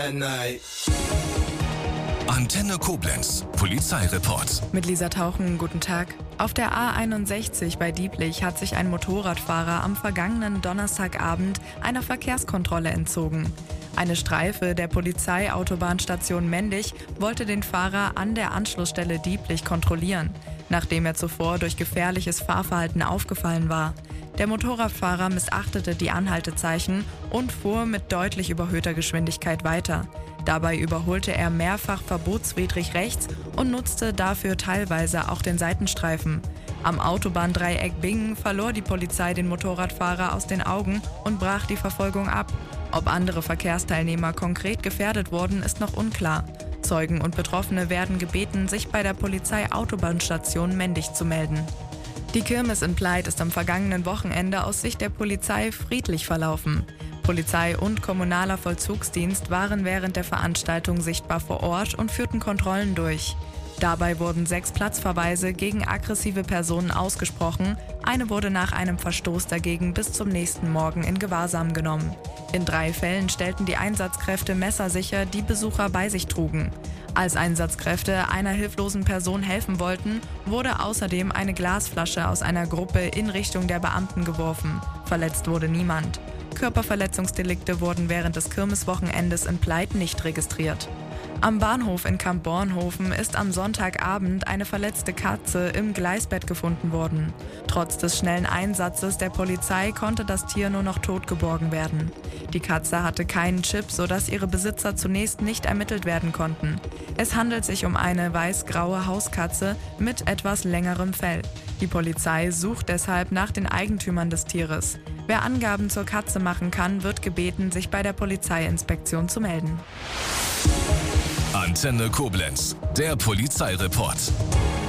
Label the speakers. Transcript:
Speaker 1: at night.
Speaker 2: Antenne Koblenz, Polizeireport.
Speaker 3: Mit Lisa Tauchen, guten Tag. Auf der A61 bei Dieblich hat sich ein Motorradfahrer am vergangenen Donnerstagabend einer Verkehrskontrolle entzogen. Eine Streife der Polizeiautobahnstation Mendig wollte den Fahrer an der Anschlussstelle Dieblich kontrollieren, nachdem er zuvor durch gefährliches Fahrverhalten aufgefallen war. Der Motorradfahrer missachtete die Anhaltezeichen und fuhr mit deutlich überhöhter Geschwindigkeit weiter. Dabei überholte er mehrfach verbotswidrig rechts und nutzte dafür teilweise auch den Seitenstreifen. Am Autobahndreieck Bingen verlor die Polizei den Motorradfahrer aus den Augen und brach die Verfolgung ab. Ob andere Verkehrsteilnehmer konkret gefährdet wurden, ist noch unklar. Zeugen und Betroffene werden gebeten, sich bei der Polizeiautobahnstation Mendig zu melden. Die Kirmes in Pleit ist am vergangenen Wochenende aus Sicht der Polizei friedlich verlaufen. Polizei und kommunaler Vollzugsdienst waren während der Veranstaltung sichtbar vor Ort und führten Kontrollen durch. Dabei wurden 6 Platzverweise gegen aggressive Personen ausgesprochen. Eine wurde nach einem Verstoß dagegen bis zum nächsten Morgen in Gewahrsam genommen. In 3 Fällen stellten die Einsatzkräfte Messer sicher, die Besucher bei sich trugen. Als Einsatzkräfte einer hilflosen Person helfen wollten, wurde außerdem eine Glasflasche aus einer Gruppe in Richtung der Beamten geworfen. Verletzt wurde niemand. Körperverletzungsdelikte wurden während des Kirmeswochenendes in Pleit nicht registriert. Am Bahnhof in Kamp-Bornhofen ist am Sonntagabend eine verletzte Katze im Gleisbett gefunden worden. Trotz des schnellen Einsatzes der Polizei konnte das Tier nur noch tot geborgen werden. Die Katze hatte keinen Chip, sodass ihre Besitzer zunächst nicht ermittelt werden konnten. Es handelt sich um eine weiß-graue Hauskatze mit etwas längerem Fell. Die Polizei sucht deshalb nach den Eigentümern des Tieres. Wer Angaben zur Katze machen kann, wird gebeten, sich bei der Polizeiinspektion zu melden.
Speaker 2: Antenne Koblenz, der Polizeireport.